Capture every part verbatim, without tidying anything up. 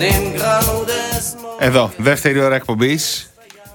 Εδώ, δεύτερη ώρα εκπομπής.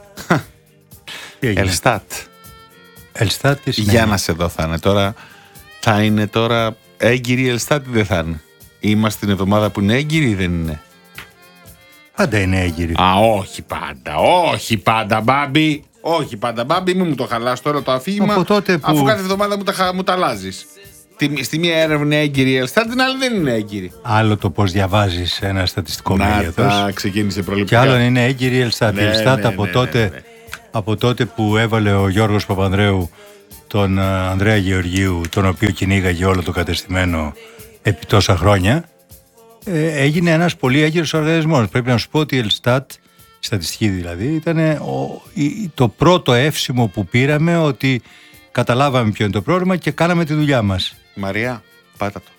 Ελστάτ. Ελστάτ τι σημαίνει? Για να σε δω θα είναι τώρα. Θα είναι τώρα έγκυρη Ελστάτ ή δεν θα είναι? Είμαστε την εβδομάδα που είναι έγκυρη ή δεν είναι? Πάντα είναι έγκυρη. Α, όχι πάντα, όχι πάντα μπάμπι. Όχι πάντα μπάμπι, μην μου το χαλάς τώρα το αφήγημα. Από τότε που... Αφού κάθε εβδομάδα μου τα, μου τα αλλάζεις. Στη μία έρευνα είναι έγκυρη η Ελστάτ, την άλλη δεν είναι έγκυρη. Άλλο το πώς διαβάζεις ένα στατιστικό μέγεθος. Να, ξεκίνησε προληπτικά. Και άλλο είναι έγκυρη η Ελστάτ. Ναι, η Ελστάτ ναι, από, ναι, τότε, ναι, ναι. από τότε που έβαλε ο Γιώργος Παπανδρέου τον uh, Ανδρέα Γεωργίου, τον οποίο κυνήγαγε όλο το κατεστημένο επί τόσα χρόνια, ε, έγινε ένας πολύ έγκυρος οργανισμός. Πρέπει να σου πω ότι η Ελστάτ, η στατιστική δηλαδή, ήταν ο, η, το πρώτο εύσημο που πήραμε ότι καταλάβαμε ποιο είναι το πρόβλημα και κάναμε τη δουλειά μας. Μαρία, πάτα το.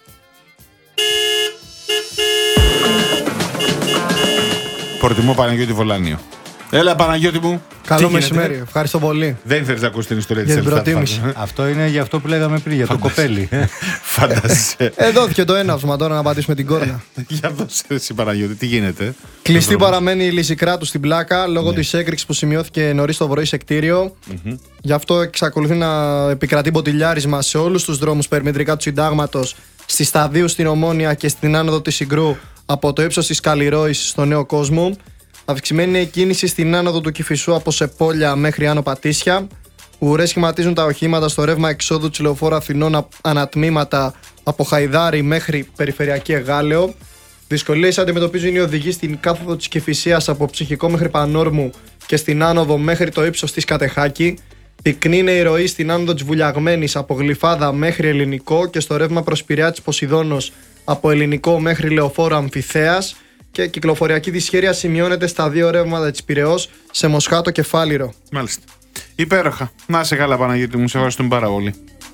Προτιμώ Παναγιώτη Βολάνιο. Έλα Παναγιώτη μου. Καλό μεσημέρι, ευχαριστώ πολύ. Δεν θέλεις να ακούσεις την ιστορία της Ελστάτ? Αυτό είναι για αυτό που λέγαμε πριν, για το κοπέλι. Φαντάζεσαι. Ε, δόθηκε το έναυσμα τώρα να πατήσουμε την κόρνα. Για δώσε εσύ Παναγιώτη, τι γίνεται? Κλειστή παραμένει η Λυσικράτου στην Πλάκα λόγω της έκρηξης που σημειώθηκε νωρίς το πρωί σε κτίριο. Γι' αυτό εξακολουθεί να επικρατεί μποτιλιάρισμα σε όλους τους δρόμους περιμετρικά του Συντάγματος, στη Σταδίου στην Ομόνια και στην άνοδο της Συγκρού από το ύψος της Καλλιρόης στο Νέο Κόσμο. Αυξημένη είναι η κίνηση στην άνοδο του Κηφισού από Σεπόλια μέχρι Άνω Πατήσια. Ουρές σχηματίζουν τα οχήματα στο ρεύμα εξόδου της Λεωφόρου Αθηνών ανατμήματα από Χαϊδάρι μέχρι Περιφερειακή Εγάλεο. Δυσκολίες αντιμετωπίζουν οι οδηγοί στην κάθοδο της Κηφισίας από Ψυχικό μέχρι Πανόρμου και στην άνοδο μέχρι το ύψος της Κατεχάκη. Πυκνή είναι η ροή στην άνοδο της Βουλιαγμένης από Γλυφάδα μέχρι Ελληνικό και στο ρεύμα προς Πειραιά της Ποσειδώνος από Ελληνικό μέχρι Λεωφόρο Αμφιθέας. Και κυκλοφοριακή δυσχέρεια σημειώνεται στα δύο ρεύματα της Πειραιώς σε Μοσχάτο και Φάληρο. Μάλιστα. Υπέροχα. Να σε καλά Παναγιώτη μου, σε ευχαριστούμε πάρα πολύ.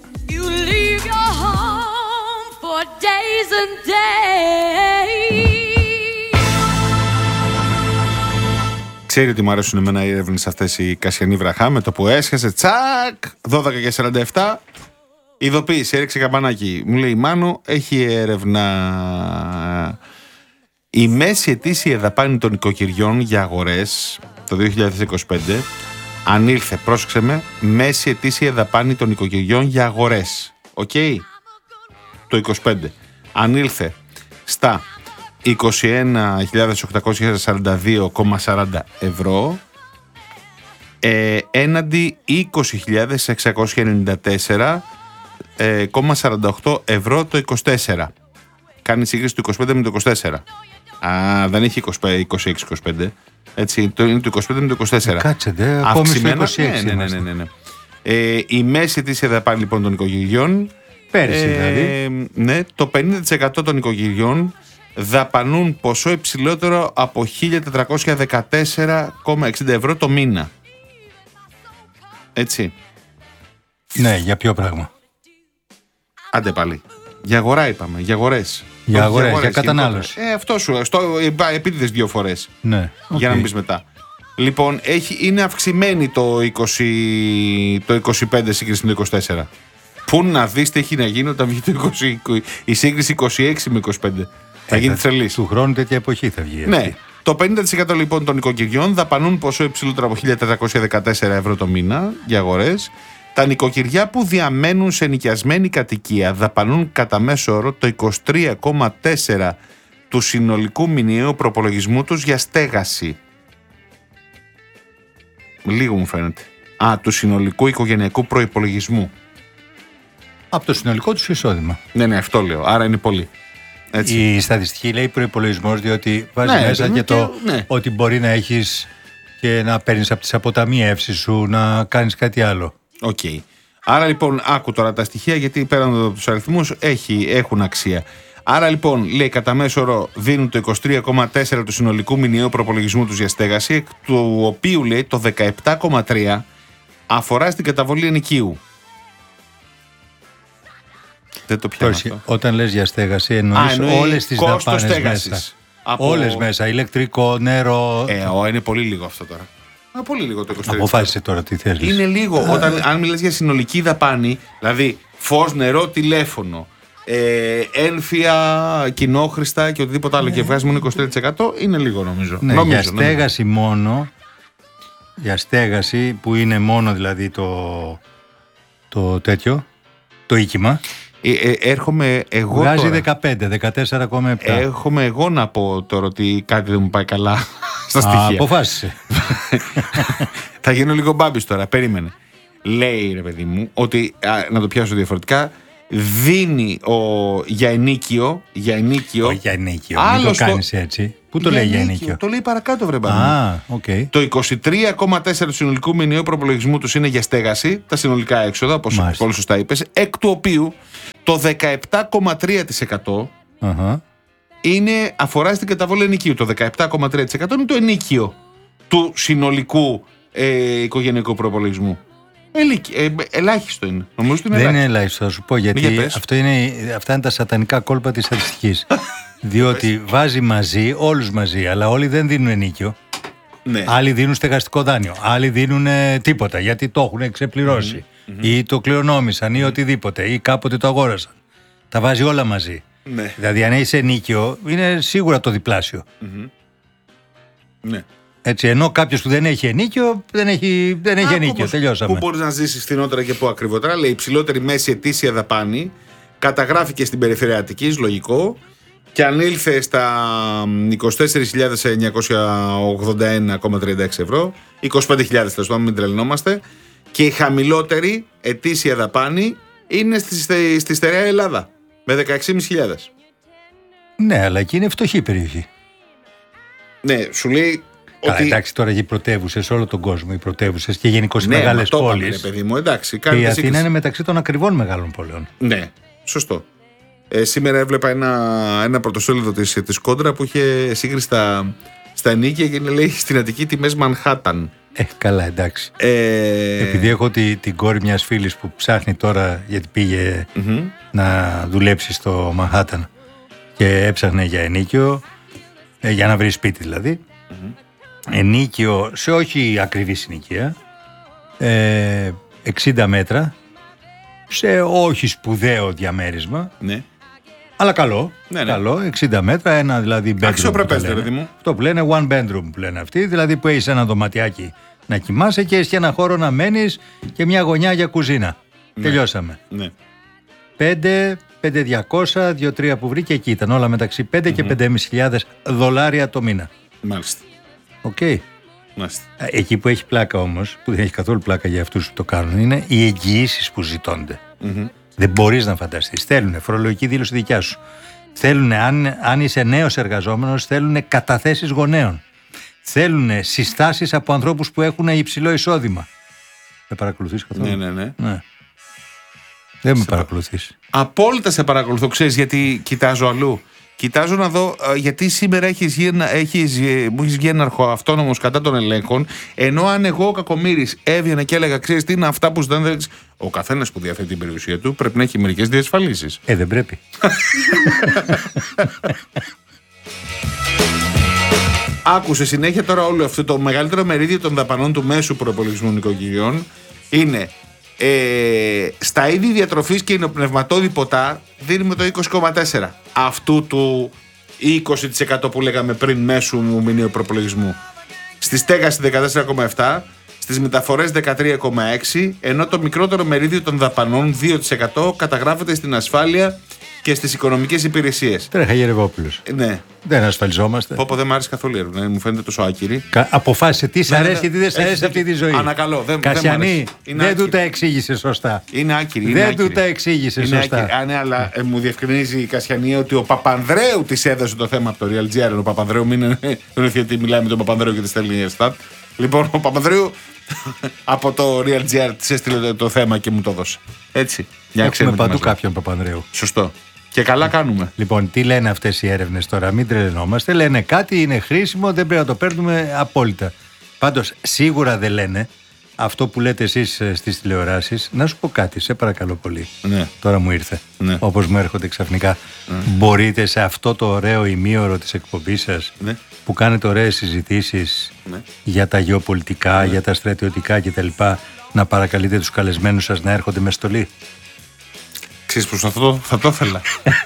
Ξέρει ότι μου αρέσουν εμένα οι έρευνες αυτές, η Κασιανή Βραχά, με το που έσχασε τσακ δώδεκα και σαράντα επτά. Ειδοποίηση, έριξε καμπανάκι. Μου λέει Μάνο, έχει έρευνα. Η μέση ετήσια δαπάνη των οικοκυριών για αγορές το δύο χιλιάδες είκοσι πέντε ανήλθε, πρόσεξε με, μέση ετήσια δαπάνη των οικοκυριών για αγορές. Οκ. Okay. Το είκοσι πέντε ανήλθε στα είκοσι ένα χιλιάδες οκτακόσια σαράντα δύο κόμμα σαράντα ευρώ ε, έναντι είκοσι χιλιάδες εξακόσια ενενήντα τέσσερα κόμμα σαράντα οκτώ ευρώ το είκοσι τέσσερα. Κάνει σύγκριση του είκοσι πέντε με το είκοσι τέσσερα. Α, δεν έχει είκοσι έξι είκοσι πέντε. Έτσι, το, είναι το είκοσι πέντε με το είκοσι τέσσερα. Κάτσε, δε, ακόμη στο είκοσι έξι. Ναι, ναι, ναι, ναι, ναι. Ε, η μέση ετήσια δαπάνη λοιπόν των οικογενειών. Πέρυσι ε, δηλαδή. Ναι, το πενήντα τοις εκατό των οικογενειών δαπανούν ποσό υψηλότερο από χίλια τετρακόσια δεκατέσσερα κόμμα εξήντα ευρώ το μήνα. Έτσι. Ναι, για ποιο πράγμα? Άντε πάλι. Για αγορά είπαμε, για αγορές. Για αγορές, για, για κατανάλωση. Ε, αυτό σου, στο, επίτηδες δύο φορές. Ναι. Για okay. να μην πεις μετά. Λοιπόν, έχει, είναι αυξημένη το, είκοσι, το είκοσι πέντε σύγκριση με το είκοσι τέσσερα. Πού να δεις τι έχει να γίνει όταν βγει το είκοσι, η σύγκριση είκοσι έξι με είκοσι πέντε. Θα γίνει τρελής. Του χρόνου τέτοια εποχή θα βγει. Ναι. Αυτή. Το πενήντα τοις εκατό λοιπόν των οικοκυριών δαπανούν ποσό υψηλότερο από χίλια τετρακόσια δεκατέσσερα ευρώ το μήνα για αγορές. Τα νοικοκυριά που διαμένουν σε νοικιασμένη κατοικία δαπανούν κατά μέσο όρο το είκοσι τρία κόμμα τέσσερα του συνολικού μηνιαίου προπολογισμού τους για στέγαση. Λίγο μου φαίνεται. Α, του συνολικού οικογενειακού προϋπολογισμού. Από το συνολικό τους εισόδημα. Ναι, ναι, αυτό λέω. Άρα είναι πολύ. Έτσι. Η στατιστική λέει προϋπολογισμός, διότι βάζει ναι, μέσα ναι, και το ναι. ότι μπορεί να έχεις και να παίρνεις από τις αποταμιεύσεις σου, να κάνεις κάτι άλλο. Οκ. Okay. Άρα λοιπόν, άκου τώρα τα στοιχεία, γιατί πέραν από τους αριθμούς έχει, έχουν αξία. Άρα λοιπόν, λέει κατά μέσο όρο δίνουν το είκοσι τρία κόμμα τέσσερα του συνολικού μηνιαίου προπολογισμού τους για στέγαση, εκ του οποίου λέει το δεκαεπτά κόμμα τρία αφορά στην καταβολή ενοικίου. Δεν το πιάνω αυτό. Όταν λες για στέγαση εννοείς όλες τις δαπάνες μέσα. Από... Όλες μέσα, ηλεκτρικό, νερό. Ε, ο, είναι πολύ λίγο αυτό τώρα. Α, πολύ λίγο το είκοσι τρία. Αποφάσισε τώρα τι θέλεις. Είναι λίγο. Όταν, αν μιλάς για συνολική δαπάνη, δηλαδή φως, νερό, τηλέφωνο, ε, ένφια, κοινόχρηστα και οτιδήποτε άλλο, και βγάζει μόνο είκοσι τρία τοις εκατό, είναι λίγο νομίζω. Ναι, νομίζω, για στέγαση νομίζω. μόνο, για στέγαση που είναι μόνο δηλαδή το, το τέτοιο, το οίκημα. Ε, ε, έρχομαι εγώ βγάζει τώρα. δεκαπέντε, δεκατέσσερα κόμμα επτά. Έρχομαι εγώ να πω τώρα ότι κάτι δεν μου πάει καλά στα στοιχεία. Α, αποφάσισε. Θα γίνω λίγο μπάμπης τώρα, περίμενε. Λέει ρε παιδί μου ότι, α, να το πιάσω διαφορετικά, δίνει ο, για ενίκιο, για ενίκιο. Όχι για ενίκιο, μην το κάνεις έτσι. Πού το για λέει για ενίκιο, ενίκιο? Το λέει παρακάτω βρε μπάμπη. Α, οκ. Okay. Το είκοσι τρία κόμμα τέσσερα τοις εκατό του συνολικού μηνιαίου προπολογισμού τους είναι για στέγαση, τα συνολικά έξοδα, όπως πολύ σωστά είπες, εκ του οποίου το δεκαεπτά κόμμα τρία τοις εκατό uh-huh. είναι, αφορά στην καταβολή ενοικίου. Το δεκαεπτά κόμμα τρία τοις εκατό είναι το ενίκιο του συνολικού ε, οικογενειακού προπολογισμού. Ελίκη, ε, ελάχιστο είναι. Νομίζω ότι είναι δεν ελάχιστο. είναι ελάχιστο, θα σου πω, γιατί αυτό είναι, αυτά είναι τα σατανικά κόλπα της στατιστικής. Διότι βάζει μαζί, όλους μαζί, αλλά όλοι δεν δίνουν ενίκιο. Ναι. Άλλοι δίνουν στεγαστικό δάνειο, άλλοι δίνουν τίποτα γιατί το έχουν ξεπληρώσει mm-hmm. ή το κληρονόμησαν ή οτιδήποτε ή κάποτε το αγόρασαν. Τα βάζει όλα μαζί. Ναι. Δηλαδή αν έχεις ενίκιο είναι σίγουρα το διπλάσιο. Mm-hmm. Ναι. Έτσι, ενώ κάποιος που δεν έχει ενίκιο δεν έχει, δεν έχει ενίκιο. Όμως, τελειώσαμε. πού μπορείς να ζήσεις φθηνότερα και πού ακριβότερα? Λέει, η υψηλότερη μέση ετήσια δαπάνη καταγράφηκε στην περιφέρεια Αττικής, λογικό, και ανήλθε στα είκοσι τέσσερις χιλιάδες εννιακόσια ογδόντα ένα κόμμα τριάντα έξι ευρώ, είκοσι πέντε χιλιάδες τέλος πάντων, μην τρελνόμαστε, και η χαμηλότερη ετήσια δαπάνη είναι στη, στη στερεά Ελλάδα, με δεκαέξι χιλιάδες πεντακόσιες. Ναι, αλλά εκεί είναι φτωχή περιοχή. Ναι, σου λέει. Καλά, ότι... εντάξει, τώρα οι πρωτεύουσες, όλο τον κόσμο, οι πρωτεύουσες και γενικώς οι ναι, μεγάλες μα το πόλεις. είπαμε, ρε παιδί μου, εντάξει, και η Αθήνα είναι μεταξύ των ακριβών μεγάλων πόλεων. Ναι, σωστό. Ε, σήμερα έβλεπα ένα, ένα πρωτοσέλιδο της, της Κόντρα που είχε σύγκριση στα, στα ενίκια και λέει στην Αττική τιμές Μανχάταν. Ε, καλά, εντάξει. Ε... Επειδή έχω τη, την κόρη μιας φίλης που ψάχνει τώρα, γιατί πήγε mm-hmm. να δουλέψει στο Μανχάταν και έψαχνε για ενίκιο, ε, για να βρει σπίτι δηλαδή. Mm-hmm. Ενίκιο σε όχι ακριβή συνοικία, ε, εξήντα μέτρα, σε όχι σπουδαίο διαμέρισμα. Ναι. Αλλά καλό, ναι, ναι. καλό, εξήντα μέτρα, ένα δηλαδή bedroom. Αξιοπρεπές, παιδί μου. Αυτό που λένε one bedroom που λένε αυτοί, δηλαδή που έχεις ένα δωματιάκι να κοιμάσαι και έχεις και ένα χώρο να μένεις και μια γωνιά για κουζίνα. Ναι. Τελειώσαμε. Ναι. πέντε, πέντε διακόσια, δύο τρία που βρήκε, εκεί ήταν όλα μεταξύ πέντε mm-hmm. και πέντε χιλιάδες πεντακόσια δολάρια το μήνα. Μάλιστα. Οκ. Okay. Εκεί που έχει πλάκα όμως, που δεν έχει καθόλου πλάκα για αυτούς που το κάνουν, είναι οι εγγυήσεις που ζητώνται. Mm-hmm. Δεν μπορείς να φανταστείς. Θέλουν φορολογική δήλωση δικιά σου. Θέλουν, αν, αν είσαι νέος εργαζόμενος, θέλουν καταθέσεις γονέων. Θέλουν συστάσεις από ανθρώπους που έχουν υψηλό εισόδημα. Με παρακολουθείς καθόλου? Ναι, ναι, ναι. ναι. Δεν με παρακολουθείς. Απόλυτα σε παρακολουθώ, ξέρεις γιατί κοιτάζω αλλού. Κοιτάζω να δω γιατί σήμερα έχεις βγει, έχεις, μου έχεις βγει έναρχο αυτόνομος κατά των ελέγχων, ενώ αν εγώ ο κακομοίρης έβγαινα και έλεγα, ξέρεις τι είναι αυτά που ζητάνε, ο καθένας που διαθέτει την περιουσία του πρέπει να έχει μερικές διασφαλίσεις. Ε, δεν πρέπει. Άκουσε συνέχεια τώρα όλο αυτό το μεγαλύτερο μερίδιο των δαπανών του μέσου προϋπολογισμού νοικοκυριών είναι ε, στα είδη διατροφής και υνοπνευματώδη ποτά δίνουμε το είκοσι κόμμα τέσσερα τοις εκατό αυτού του είκοσι τοις εκατό που λέγαμε πριν μέσου μηνιαίου προπολογισμού. Στη στέγαση δεκατέσσερα κόμμα επτά τοις εκατό, στις μεταφορές δεκατρία κόμμα έξι τοις εκατό, ενώ το μικρότερο μερίδιο των δαπανών δύο τοις εκατό καταγράφεται στην ασφάλεια και στις οικονομικές υπηρεσίες. Τρέχα Γερεβόπουλος. Ναι. Δεν ασφαλιζόμαστε. Πω, πω, δεν μου άρεσε καθόλου η έρευνα, μου φαίνεται τόσο άκυρη. Κα... Αποφάσισε τι σ' αρέσει και τι δεν σ' αρέσει αυτή τη ζωή. Ανακαλώ, δεν, Κασιανή, δεν, δεν του τα εξήγησε σωστά. Είναι άκυρη. Είναι δεν άκυρη. του τα εξήγησε σωστά. Α, ναι, αλλά ε, μου διευκρινίζει η Κασιανή ότι ο Παπανδρέου της έδωσε το θέμα από το Real τζι αρ. Ο Παπανδρέου, μην είναι γιατί μιλάει με τον Παπανδρέου και τη στέλνει η Ελστάτ. Λοιπόν, ο Παπανδρέου από το Real τζι αρ της έστειλε το θέμα και μου το έδωσε. Έτσι. Έχουμε παντού κάποιον Παπανδρέου. Σωστό. Και καλά κάνουμε. Λοιπόν, τι λένε αυτές οι έρευνες τώρα, μην τρελαινόμαστε. Λένε κάτι, είναι χρήσιμο, δεν πρέπει να το παίρνουμε απόλυτα. Πάντως, σίγουρα δεν λένε αυτό που λέτε εσείς στις τηλεοράσεις. Να σου πω κάτι, σε παρακαλώ πολύ. Ναι. Τώρα μου ήρθε. Ναι. Όπως μου έρχονται ξαφνικά. Ναι. Μπορείτε σε αυτό το ωραίο ημίωρο της εκπομπής σας, ναι. που κάνετε ωραίες συζητήσεις ναι. για τα γεωπολιτικά, ναι. για τα στρατιωτικά κτλ., να παρακαλείτε τους καλεσμένους σας να έρχονται με στολή. Ξέρεις πως αυτό το, θα το ήθελα.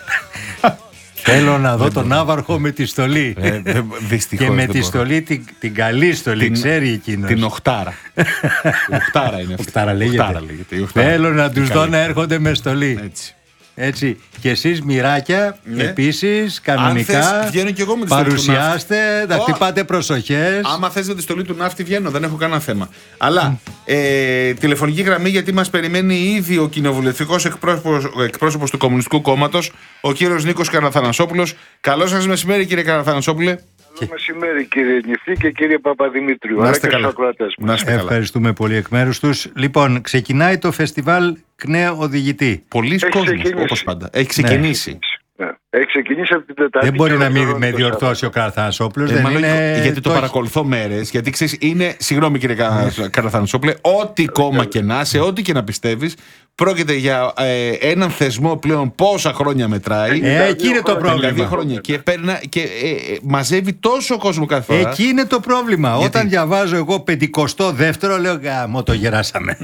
Θέλω να δω τον Ναύαρχο με τη στολή. Ε, δε, και με τη στολή, την, την καλή στολή, την, ξέρει εκείνος. Την οχτάρα. Η οχτάρα είναι αυτή. Οχτάρα λέγεται. Οχτάρα λέγεται. Η οχτάρα. Θέλω να τους δω να έρχονται με στολή. Έτσι. Έτσι. Και εσείς μοιράκια, ναι. επίσης, κανονικά. Αν θες, και εγώ με τη παρουσιάστε, να χτυπάτε προσοχές. Άμα θες με τη στολή του ναύτη, βγαίνω, δεν έχω κανένα θέμα. Αλλά ε, τηλεφωνική γραμμή, γιατί μας περιμένει ήδη ο κοινοβουλευτικός εκπρόσωπος, εκπρόσωπος του Κομμουνιστικού Κόμματος, ο κύριος Νίκος Καραθανασόπουλος. Καλό σας μεσημέρι, κύριε Καραθανασόπουλε. Καλό μεσημέρι, κύριε Νηφή και κύριε Παπαδημήτριου. Να είστε καλά. Ευχαριστούμε πολύ εκ μέρους τους. Λοιπόν, ξεκινάει το φεστιβάλ ΚΝΕ Οδηγητή. Πολλοί κόσμος, όπως πάντα. Έχει ξεκινήσει. Ναι. Έχει ξεκινήσει από την Τετάρτη. Δεν μπορεί να μην με διορθώσει ο Καραθανασόπουλος. Ε, είναι... Γιατί το, το παρακολουθώ μέρες. Γιατί ξέρεις, είναι, συγγνώμη κύριε Καραθανασόπουλε, ό,τι κόμμα και να σε, ό,τι και να πιστεύεις, πρόκειται για ε, έναν θεσμό πλέον πόσα χρόνια μετράει. Ε, εκεί είναι το πρόβλημα. Χρόνια και, περνα, και ε, ε, μαζεύει τόσο κόσμο κάθε φορά. Εκεί είναι το πρόβλημα. Γιατί... Όταν διαβάζω εγώ πεντηκοστό δεύτερο, λέω γάμο, το γεράσαμε.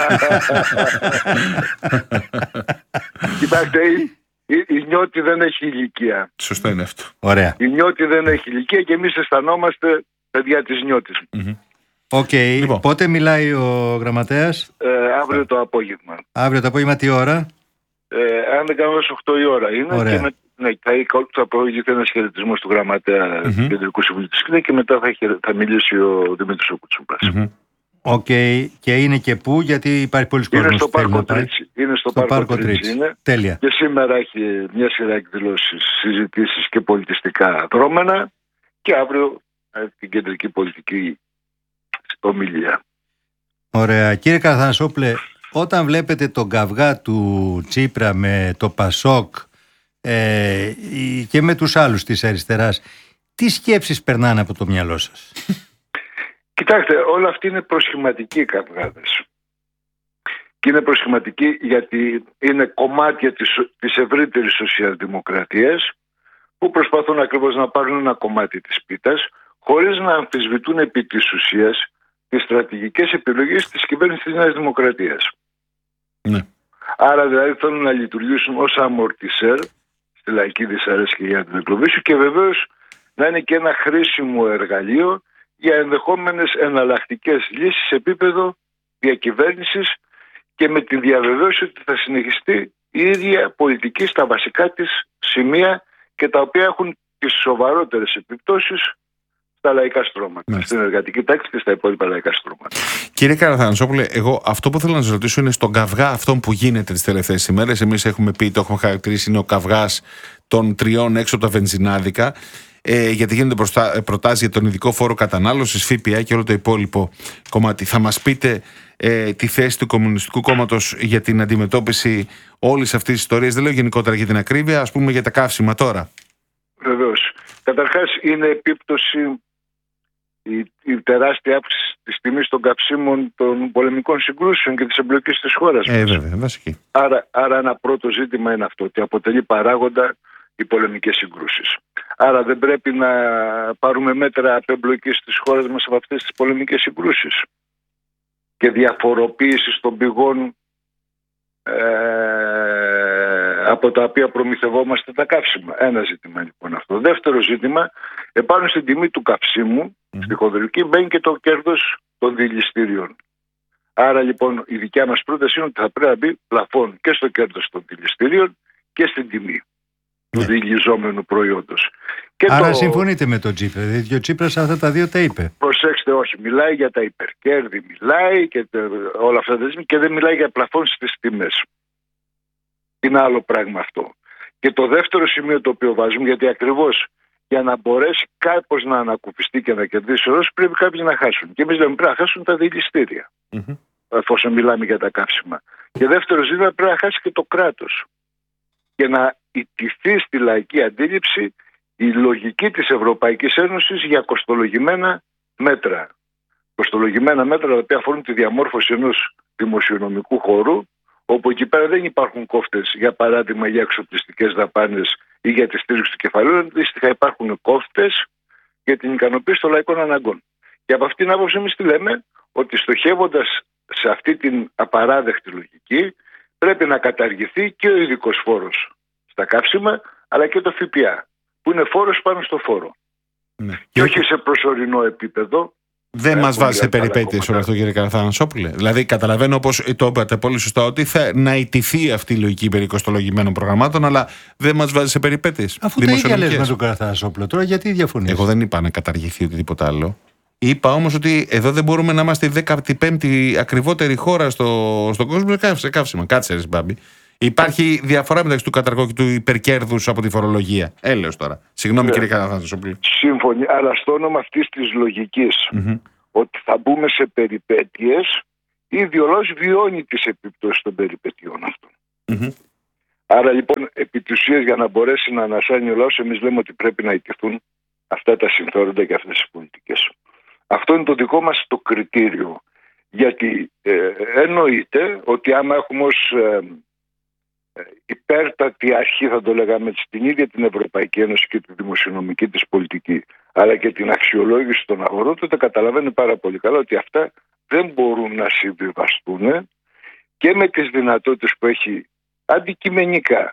Κοιτάξτε, η, η νιώτη δεν έχει ηλικία. Σωστό είναι αυτό. Ωραία. Η νιώτη δεν έχει ηλικία και εμείς αισθανόμαστε παιδιά της νιώτης. Mm-hmm. Οκ. Okay. Λοιπόν. Πότε μιλάει ο γραμματέας? Ε, αύριο το απόγευμα. Αύριο το απόγευμα τι ώρα? Ε, αν δεν κάνω ως οκτώ η ώρα είναι. Ωραία. Και με, ναι, θα, θα προηγηθεί ένας χαιρετισμός του γραμματέα mm-hmm. του Κεντρικού Συμβουλίου της ΚΝΕ και μετά θα, θα μιλήσει ο Δημήτρης ο Κουτσούπας. Mm-hmm. Οκ. Okay. Και είναι και πού? Γιατί υπάρχει πολλοί κόσμος. Είναι στο Πάρκο Τρίτσι. Είναι στο, στο Πάρκο Τρίτσι. Είναι. Τέλεια. Και σήμερα έχει μια σειρά εκδηλώσεις, συζητήσεις και πολιτιστικά δρόμενα και αύριο την κεντρική πολιτική ομιλία. Ωραία. Κύριε Καραθανασόπουλε, όταν βλέπετε τον καυγά του Τσίπρα με το Πασόκ ε, και με τους άλλους της αριστεράς, τι σκέψεις περνάνε από το μυαλό σας? Κοιτάξτε, όλα αυτά είναι προσχηματικοί καυγάδες. Και είναι προσχηματικοί γιατί είναι κομμάτια της, της ευρύτερης σοσιαλδημοκρατίας που προσπαθούν ακριβώς να πάρουν ένα κομμάτι της πίτας χωρίς να αμφισβητούν επί της ουσίας τις στρατηγικές επιλογές της κυβέρνησης της Νέας Δημοκρατίας. Ναι. Άρα δηλαδή θέλουν να λειτουργήσουν ως αμορτισέρ στη λαϊκή δυσαρέσκεια για την εκλογή σου και βεβαίως να είναι και ένα χρήσιμο εργαλείο για ενδεχόμενες εναλλακτικές λύσεις σε επίπεδο διακυβέρνησης και με τη διαβεβαίωση ότι θα συνεχιστεί η ίδια πολιτική στα βασικά της σημεία και τα οποία έχουν τις σοβαρότερες επιπτώσεις στα λαϊκά στρώματα, ναι. στην εργατική τάξη και στα υπόλοιπα λαϊκά στρώματα. Κύριε Καραθανασόπουλε, εγώ αυτό που θέλω να σας ρωτήσω είναι στον καυγά αυτόν που γίνεται τις τελευταίες ημέρες. Εμείς έχουμε πει, το έχουμε χαρακτηρίσει, είναι ο καυγάς των τριών έξω από τα βενζινάδικα. Ε, γιατί γίνονται μπροστά, προτάσεις για τον ειδικό φόρο κατανάλωσης, ΦΠΑ και όλο το υπόλοιπο κομμάτι. Θα μας πείτε ε, τη θέση του Κομμουνιστικού Κόμματος για την αντιμετώπιση όλης αυτής της ιστορίας? Δεν λέω γενικότερα για την ακρίβεια, ας πούμε για τα καύσιμα τώρα. Βεβαίως. Καταρχάς είναι επίπτωση η, η τεράστια αύξηση της τιμής των καυσίμων των πολεμικών συγκρούσεων και της εμπλοκής της χώρας μας. Ε, βέβαια, βασική. Άρα, άρα ένα πρώτο ζήτημα είναι αυτό, ότι αποτελεί παράγοντα οι πολεμικές συγκρούσεις. Άρα δεν πρέπει να πάρουμε μέτρα απεμπλοκής της χώρας μας από αυτές τις πολεμικές συγκρούσεις και διαφοροποίησης των πηγών ε, από τα οποία προμηθευόμαστε τα καύσιμα. Ένα ζήτημα λοιπόν αυτό. Δεύτερο ζήτημα, επάνω στην τιμή του καυσίμου, mm. στη χονδρική, μπαίνει και το κέρδος των δηληστήριων. Άρα λοιπόν η δικιά μας πρόταση είναι ότι θα πρέπει να μπει πλαφόν και στο κέρδος των δηληστήριων και στην τιμή του διηλιζόμενου προϊόντος. Και άρα το... συμφωνείτε με τον Τσίπρα, δηλαδή ο Τσίπρας αυτά τα δύο τα είπε. Προσέξτε, όχι, μιλάει για τα υπερκέρδη, μιλάει και όλα αυτά τα και δεν μιλάει για πλαφόν στις τιμές. Είναι άλλο πράγμα αυτό. Και το δεύτερο σημείο το οποίο βάζουμε, γιατί ακριβώς για να μπορέσει κάπως να ανακουφιστεί και να κερδίσει όρος, πρέπει κάποιοι να χάσουν. Και εμείς λέμε πρέπει να χάσουν τα δηληστήρια, mm-hmm. εφόσον μιλάμε για τα καύσιμα. Και δεύτερο ζήτημα, πρέπει να χάσει και το κράτος. Και να ιτηθεί στη λαϊκή αντίληψη η λογική της Ευρωπαϊκής Ένωσης για κοστολογημένα μέτρα. Κοστολογημένα μέτρα τα οποία αφορούν τη διαμόρφωση ενός δημοσιονομικού χώρου, όπου εκεί πέρα δεν υπάρχουν κόφτες, για παράδειγμα, για εξοπλιστικές δαπάνες ή για τη στήριξη του κεφαλαίου, αντίστοιχα υπάρχουν κόφτες για την ικανοποίηση των λαϊκών αναγκών. Και από αυτήν την άποψη εμείς τι λέμε, ότι στοχεύοντας σε αυτή την απαράδεκτη λογική, πρέπει να καταργηθεί και ο ειδικός φόρος στα καύσιμα, αλλά και το ΦΠΑ, που είναι φόρος πάνω στο φόρο. Ναι. Και όχι σε προσωρινό επίπεδο. Δεν μας βάζει σε περιπέτειες όλο αυτό, κύριε Καραθανασόπουλε. Δηλαδή, καταλαβαίνω, όπως το είπατε πολύ σωστά, ότι θα να ιτηθεί αυτή η λογική περί κοστολογημένων προγραμμάτων, αλλά δεν μας βάζει σε περιπέτειες. Αφού τα ίδια λες με τον Καραθανασόπουλο, τώρα γιατί διαφωνείς? Εγώ δεν είπα να καταργηθεί οτιδήποτε άλλο. Είπα όμως ότι εδώ δεν μπορούμε να είμαστε η δέκατη πέμπτη ακριβότερη χώρα στο, στον κόσμο σε καύσιμα. Κάτσε, ρε Μπάμπη. Υπάρχει διαφορά μεταξύ του καταργού και του υπερκέρδους από τη φορολογία. Έλεος τώρα. Συγγνώμη, yeah. κύριε Καραθανασόπουλε. Σύμφωνοι, αλλά στο όνομα αυτής της λογικής mm-hmm. ότι θα μπούμε σε περιπέτειες, ήδη ο λαός βιώνει τις επιπτώσεις των περιπετειών αυτών. Mm-hmm. Άρα λοιπόν, επί της ουσίας, για να μπορέσει να ανασάνει ο λαός, εμείς λέμε ότι πρέπει να ιτηθούν αυτά τα συμφέροντα και αυτές οι πολιτικές. Αυτό είναι το δικό μας το κριτήριο. Γιατί ε, εννοείται ότι άμα έχουμε ως ε, ε, υπέρτατη αρχή, θα το λέγαμε, στην ίδια την Ευρωπαϊκή Ένωση και τη δημοσιονομική της πολιτική, αλλά και την αξιολόγηση των αγορών, τότε καταλαβαίνει πάρα πολύ καλά ότι αυτά δεν μπορούν να συμβιβαστούν και με τις δυνατότητες που έχει αντικειμενικά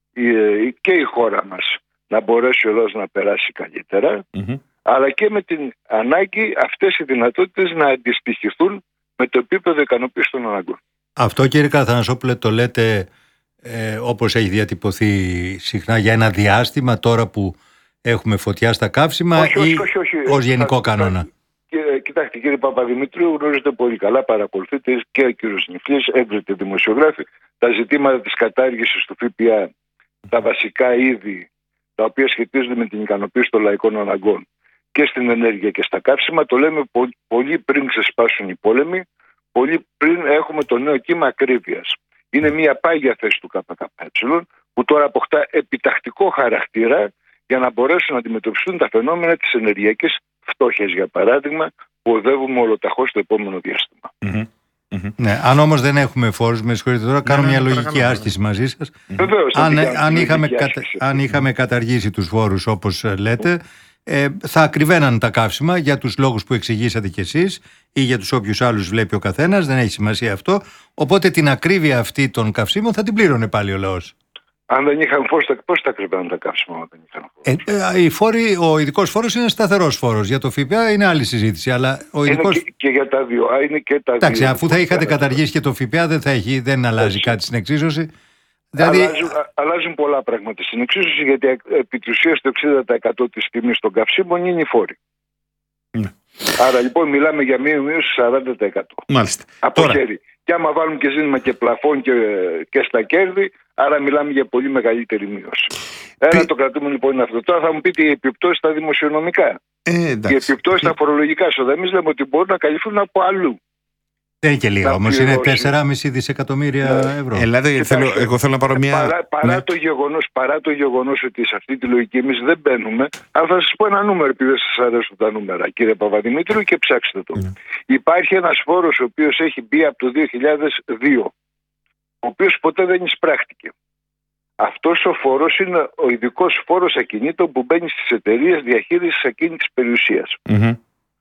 ε, και η χώρα μας να μπορέσει ο λαός να περάσει καλύτερα, mm-hmm. αλλά και με την ανάγκη αυτές οι δυνατότητες να αντιστοιχηθούν με το επίπεδο ικανοποίησης των αναγκών. Αυτό, κύριε Καραθανασόπουλε, το λέτε ε, όπως έχει διατυπωθεί συχνά για ένα διάστημα, τώρα που έχουμε φωτιά στα καύσιμα, όχι, ή όχι, όχι, όχι. ως γενικό θα, κανόνα? Θα, και, κοιτάξτε, κύριε Παπαδημητρίου, γνωρίζετε πολύ καλά, παρακολουθείτε, και ο κύριος Νιφλής, έγκριτε δημοσιογράφοι, τα ζητήματα της κατάργησης του ΦΠΑ, τα βασικά είδη τα οποία σχετίζονται με την ικανοποίηση των λαϊκών αναγκών και στην ενέργεια και στα καύσιμα, το λέμε πολύ πριν ξεσπάσουν οι πόλεμοι, πολύ πριν έχουμε το νέο κύμα ακρίβειας. Είναι μια πάγια θέση του ΚΚΕ που τώρα αποκτά επιτακτικό χαρακτήρα για να μπορέσουν να αντιμετωπιστούν τα φαινόμενα της ενεργειακής φτώχειας, για παράδειγμα, που οδεύουμε ολοταχώς στο επόμενο διάστημα. Mm-hmm. Mm-hmm. Ναι, αν όμως δεν έχουμε φόρους, με συγχωρείτε τώρα, κάνω ναι, μια ναι, λογική άσκηση μαζί σας. Βεβαίως, αν, αν, είχαμε κατα... αν είχαμε καταργήσει τους φόρους, όπως λέτε, ε, θα ακριβέναν τα καύσιμα για τους λόγους που εξηγήσατε κι εσείς ή για τους όποιους άλλους βλέπει ο καθένας, δεν έχει σημασία αυτό. Οπότε την ακρίβεια αυτή των καυσίμων θα την πλήρωνε πάλι ο λαός. Αν δεν είχαν φόρους, πώς θα ακριβέναν τα καύσιμα όταν είχαν φόρους? Ε, ε, φόροι, ο ειδικός φόρος είναι σταθερός φόρος. Για το ΦΠΑ είναι άλλη συζήτηση. Αλλά ο ειδικός... είναι και, και για τα δύο. Α, είναι και τα Εντάξει, δύο. αφού θα είχατε καταργήσει και το ΦΠΑ, δεν, θα έχει, δεν αλλάζει Έτσι. κάτι στην εξίσωση. Δηλαδή... Αλλάζουν, αλλάζουν πολλά πράγματα στην εξίσωση, γιατί επί της ουσίας το εξήντα τοις εκατό της τιμής των καυσίμων είναι οι φόροι. Mm. Άρα λοιπόν μιλάμε για μία μείωση σαράντα τοις εκατό. Μάλιστα. Από Τώρα... χέρι. Και άμα βάλουμε και ζήτημα και πλαφών και, και στα κέρδη, άρα μιλάμε για πολύ μεγαλύτερη μείωση. Ένα Πι... το κρατούμε λοιπόν είναι αυτό. Τώρα θα μου πείτε οι επιπτώσεις στα δημοσιονομικά. Ε, οι επιπτώσεις στα φορολογικά έσοδα. Εμείς λέμε ότι μπορούν να καλυφθούν από αλλού. Δεν είναι και λίγα όμως, είναι τέσσερα κόμμα πέντε δισεκατομμύρια ναι. ευρώ. Ελάτε, θέλω, εγώ θέλω να πάρω μια... Παρά, παρά, ναι. το γεγονός, παρά το γεγονός ότι σε αυτή τη λογική εμείς δεν μπαίνουμε, αλλά θα σας πω ένα νούμερο, επειδή σας αρέσουν τα νούμερα, κύριε Παπαδημήτρου, και ψάξτε το. Ναι. Υπάρχει ένας φόρος ο οποίος έχει μπει από το δύο χιλιάδες δύο, ο οποίος ποτέ δεν εισπράχτηκε. Αυτός ο φόρος είναι ο ειδικός φόρος ακινήτων που μπαίνει στις εταιρείες διαχείρισης ακίνητης περιουσίας. Mm-hmm.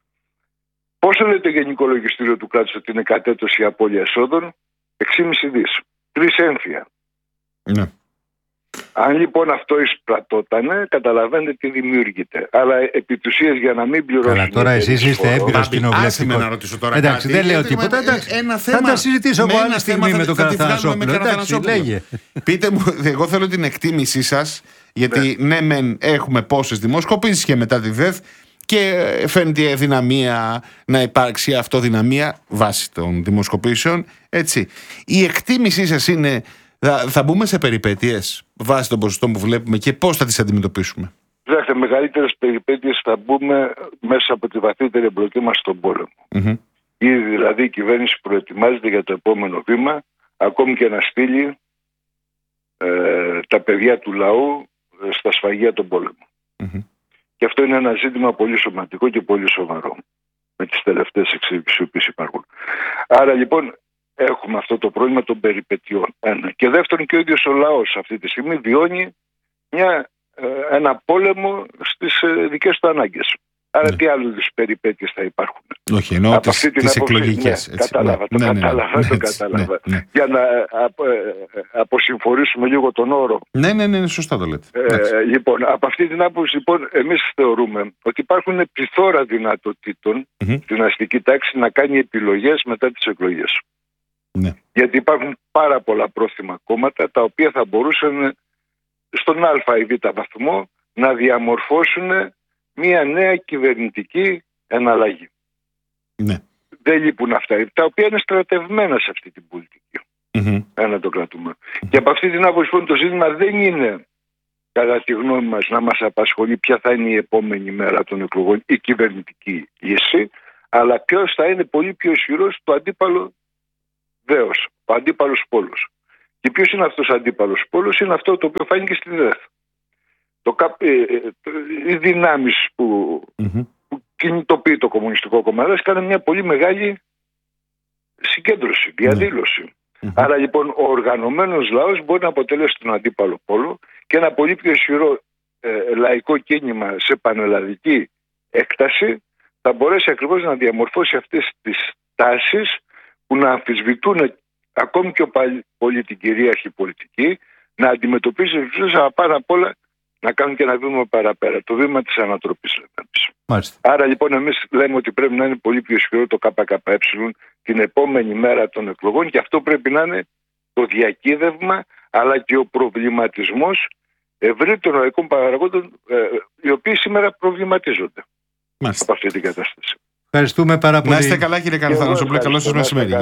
Πόσο λέει το Γενικό Λογιστήριο του κράτους ότι είναι κατέτος η απώλεια εσόδων? έξι κόμμα πέντε δις. Τρεις έμφυα. Ναι. Αν λοιπόν αυτό εισπρατώτανε, καταλαβαίνετε τι δημιουργείται. Αλλά επί της ουσίας, για να μην πληρώσουν. Καλά, τώρα εσείς είστε έμπειρος κοινοβουλευτικός. να ρωτήσω τώρα Εντάξει, κάτι. δεν λέω τίποτα. Εντάξει, ένα θέμα, θα τα συζητήσω εγώ άλλη στιγμή με τον Καραθανασόπουλο. Εντάξει, λέγε. Πείτε μου, εγώ θέλω την εκτίμησή σας, γιατί ναι, μεν έχουμε πόσες δημοσκοπήσεις και μετά τη ΔΕΘ. Και φαίνεται δυναμία να υπάρξει αυτοδυναμία βάσει των δημοσκοπήσεων. Έτσι. Η εκτίμησή σας είναι, θα, θα μπούμε σε περιπέτειες βάσει των ποσοστών που βλέπουμε και πώς θα τις αντιμετωπίσουμε? Κοιτάξτε, μεγαλύτερες περιπέτειες θα μπούμε μέσα από τη βαθύτερη εμπλοκή μας στον πόλεμο. Mm-hmm. Ήδη δηλαδή η κυβέρνηση προετοιμάζεται για το επόμενο βήμα, ακόμη και να στείλει ε, τα παιδιά του λαού στα σφαγεία των πόλεμων. Mm-hmm. Και αυτό είναι ένα ζήτημα πολύ σωματικό και πολύ σοβαρό με τις τελευταίες εξελίξεις που υπάρχουν. Άρα λοιπόν έχουμε αυτό το πρόβλημα των περιπετειών. Ένα. Και δεύτερον, και ο ίδιος ο λαός αυτή τη στιγμή βιώνει μια, ένα πόλεμο στις δικές του ανάγκες. Άρα ναι. τι άλλου είδους περιπέτειες θα υπάρχουν? Όχι, εννοώ τις, τις εκλογικές. Ναι, κατάλαβα, ναι, το ναι, ναι, κατάλαβα, ναι, το έτσι, κατάλαβα. ναι, ναι. Για να απο, αποσυμφορήσουμε λίγο τον όρο. Ναι, ναι, ναι, σωστά το λέτε. Ε, λοιπόν, από αυτή την άποψη, λοιπόν, εμείς θεωρούμε ότι υπάρχουν πληθώρα δυνατοτήτων Mm-hmm. στην αστική τάξη να κάνει επιλογές μετά τις εκλογές. Ναι. Γιατί υπάρχουν πάρα πολλά πρόθυμα κόμματα τα οποία θα μπορούσαν στον α ή β βαθμό να διαμορφώσουν μια νέα κυβερνητική εναλλαγή. Ναι. Δεν λείπουν αυτά, τα οποία είναι στρατευμένα σε αυτή την πολιτική. Mm-hmm. Ένα το κρατούμε. Mm-hmm. Και από αυτή την άποψη, λοιπόν, το ζήτημα δεν είναι, κατά τη γνώμη μας, να μας απασχολεί ποια θα είναι η επόμενη μέρα των εκλογών, η κυβερνητική λύση, αλλά ποιος θα είναι πολύ πιο ισχυρός το αντίπαλο δέος, ο αντίπαλος πόλος. Και ποιος είναι αυτός ο αντίπαλος πόλος? Είναι αυτό το οποίο φάνηκε στη ΔΕΘ. Το, οι δυνάμεις που, mm-hmm. που κινητοποιεί το Κομμουνιστικό Κόμμα έκανε μια πολύ μεγάλη συγκέντρωση, διαδήλωση. Mm-hmm. Άρα λοιπόν ο οργανωμένος λαός μπορεί να αποτελέσει τον αντίπαλο πόλο και ένα πολύ πιο ισχυρό ε, λαϊκό κίνημα σε πανελλαδική έκταση θα μπορέσει ακριβώς να διαμορφώσει αυτές τις τάσεις που να αμφισβητούν ακόμη πιο πολύ την κυρίαρχη πολιτική, να αντιμετωπίζει τους, αλλά πάρα απ' όλα να κάνουν και ένα βήμα παραπέρα, το βήμα της ανατροπής, λέμε. Άρα λοιπόν εμείς λέμε ότι πρέπει να είναι πολύ πιο ισχυρό το ΚΚΕ την επόμενη μέρα των εκλογών και αυτό πρέπει να είναι το διακύδευμα αλλά και ο προβληματισμός ευρύτερων λαϊκών παραγόντων ε, οι οποίοι σήμερα προβληματίζονται. Μάλιστα. Από αυτή την κατάσταση. Ευχαριστούμε πάρα πολύ. Να είστε καλά, κύριε Καραθανόσουπλε. Καλό σας μεσημέρι.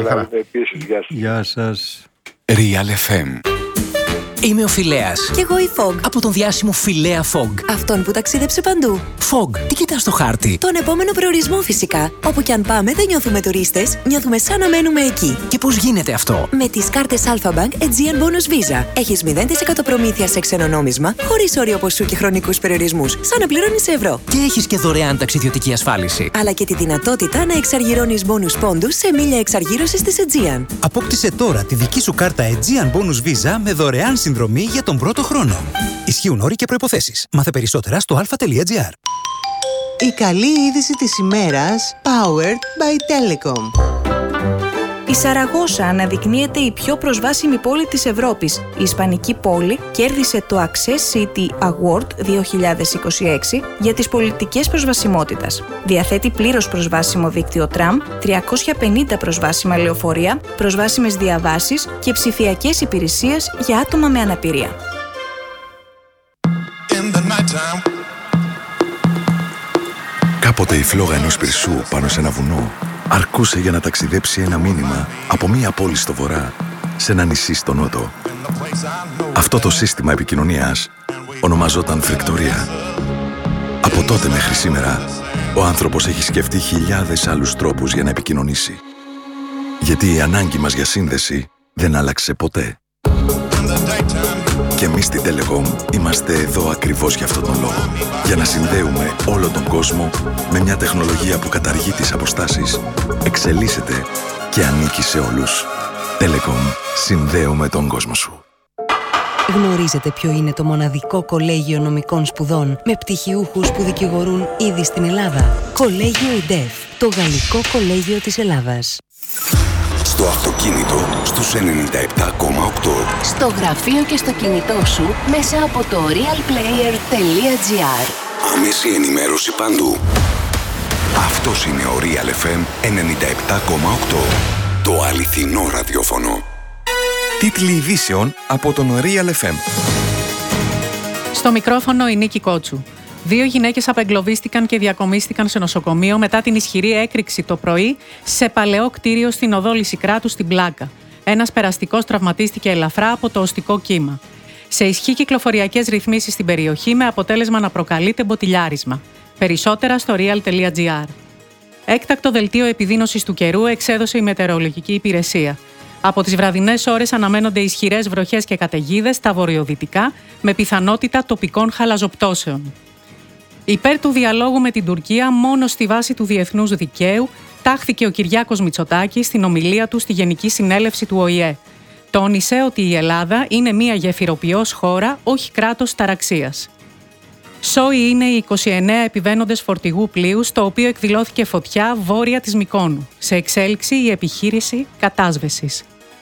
Γεια σας. Real εφ εμ. Είμαι ο Φιλέας. Κι εγώ η Fog. Από τον διάσημο Φιλέα Fog. Αυτόν που ταξίδεψε παντού. Fog, τι κοιτάς στο χάρτη? Τον επόμενο προορισμό φυσικά. Όπου κι αν πάμε δεν νιώθουμε τουρίστες, νιώθουμε σαν να μένουμε εκεί. Και πώς γίνεται αυτό? Με τις κάρτες Alpha Bank Aegean Bonus Visa. Έχεις μηδέν τοις εκατό προμήθεια σε ξενονόμισμα, χωρίς όριο ποσού και χρονικούς περιορισμούς, σαν να πληρώνεις σε ευρώ. Και έχεις και δωρεάν ταξιδιωτική ασφάλιση. Αλλά και τη δυνατότητα να εξαργυρώνεις bonus πόντους σε μίλια εξαργύρωσης της Aegean. Απόκτησε τώρα τη δική σου κάρτα Aegean Bonus Visa με δωρεάν συνδρομή για τον πρώτο χρόνο. Ισχύουν όροι και προϋποθέσεις. Μάθε περισσότερα στο alpha.gr. Η καλή είδηση της ημέρας, powered by Telecom. Η Σαραγώσα αναδεικνύεται η πιο προσβάσιμη πόλη της Ευρώπης. Η ισπανική πόλη κέρδισε το Access City Award δύο χιλιάδες είκοσι έξι για τις πολιτικές προσβασιμότητας. Διαθέτει πλήρως προσβάσιμο δίκτυο τραμ, τριακόσια πενήντα προσβάσιμα λεωφορεία, προσβάσιμες διαβάσεις και ψηφιακές υπηρεσίες για άτομα με αναπηρία. Κάποτε η φλόγα ενός πυρσού πάνω σε ένα βουνό αρκούσε για να ταξιδέψει ένα μήνυμα από μία πόλη στο βορρά σε ένα νησί στο νότο. Αυτό το σύστημα επικοινωνίας ονομαζόταν φρικτορία. Από τότε μέχρι σήμερα, ο άνθρωπος έχει σκεφτεί χιλιάδες άλλους τρόπους για να επικοινωνήσει. Γιατί η ανάγκη μας για σύνδεση δεν άλλαξε ποτέ. Και εμείς στην Telecom είμαστε εδώ ακριβώς για αυτόν τον λόγο. Για να συνδέουμε όλο τον κόσμο με μια τεχνολογία που καταργεί τις αποστάσεις, εξελίσσεται και ανήκει σε όλους. Telecom. Συνδέουμε τον κόσμο σου. Γνωρίζετε ποιο είναι το μοναδικό κολέγιο νομικών σπουδών με πτυχιούχους που δικηγορούν ήδη στην Ελλάδα? Κολέγιο ΙΝΤΕΦ, το γαλλικό κολέγιο της Ελλάδας. Στο αυτοκίνητο, στους ενενήντα επτά κόμμα οκτώ. Στο γραφείο και στο κινητό σου, μέσα από το realplayer.gr. Άμεση ενημέρωση παντού. Αυτός είναι ο Real εφ εμ ενενήντα επτά κόμμα οκτώ. Το αληθινό ραδιόφωνο. Τίτλοι ειδήσεων από τον Real εφ εμ. Στο μικρόφωνο η Νίκη Κότσου. Δύο γυναίκες απεγκλωβίστηκαν και διακομίστηκαν σε νοσοκομείο μετά την ισχυρή έκρηξη το πρωί σε παλαιό κτίριο στην οδό Λυσικράτου στην Πλάκα. Ένας περαστικός τραυματίστηκε ελαφρά από το οστικό κύμα. Σε ισχύ κυκλοφοριακές ρυθμίσεις στην περιοχή με αποτέλεσμα να προκαλείται μποτιλιάρισμα. Περισσότερα στο real.gr. Έκτακτο δελτίο επιδείνωσης του καιρού εξέδωσε η Μετεωρολογική Υπηρεσία. Από τις βραδινές ώρες αναμένονται ισχυρές βροχές και καταιγίδες στα βορειοδυτικά με πιθανότητα τοπικών χαλαζοπτώσεων. Υπέρ του διαλόγου με την Τουρκία μόνο στη βάση του διεθνούς δικαίου τάχθηκε ο Κυριάκος Μητσοτάκης στην ομιλία του στη Γενική Συνέλευση του Ο Η Ε. Τόνισε ότι η Ελλάδα είναι μια γεφυροποιός χώρα, όχι κράτος ταραξίας. Σόι είναι οι είκοσι εννέα επιβαίνοντες φορτηγού πλοίου, στο οποίο εκδηλώθηκε φωτιά βόρεια της Μυκόνου. Σε εξέλιξη η επιχείρηση κατάσβεσης.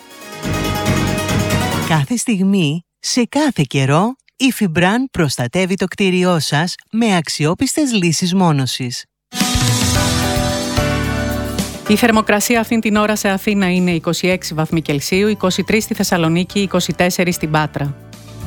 Κάθε στιγμή, σε κάθε καιρό, η Φιμπραν προστατεύει το κτίριό σας με αξιόπιστες λύσεις μόνωσης. Η θερμοκρασία αυτήν την ώρα σε Αθήνα είναι είκοσι έξι βαθμοί Κελσίου, είκοσι τρεις στη Θεσσαλονίκη, είκοσι τέσσερα στην Πάτρα.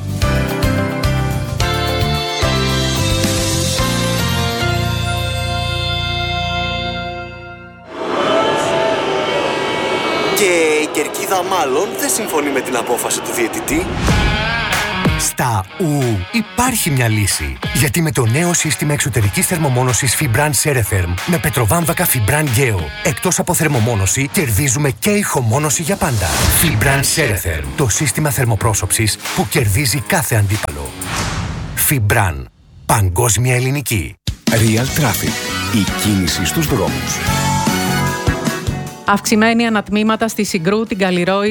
Και η κερκίδα μάλλον δεν συμφωνεί με την απόφαση του διαιτητή. Στα ου υπάρχει μια λύση. Γιατί με το νέο σύστημα εξωτερικής θερμομόνωσης Fibran Ceretherm με πετροβάμβακα Fibran Geo, εκτός από θερμομόνωση, κερδίζουμε και ηχομόνωση για πάντα. Fibran Ceretherm, το σύστημα θερμοπρόσωψης που κερδίζει κάθε αντίπαλο. Fibran, παγκόσμια ελληνική. Real Traffic, η κίνηση στους δρόμους. Αυξημένη ανατμήματα στη Συγκρού, την Καλλιρόη,